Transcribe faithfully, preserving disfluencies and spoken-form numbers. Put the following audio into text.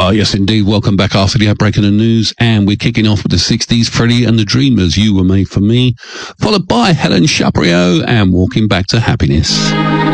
Oh, yes, indeed. Welcome back after the outbreak of the news. And we're kicking off with the sixties, Freddie and the Dreamers, You Were Made for Me, followed by Helen Shapiro and Walking Back to Happiness.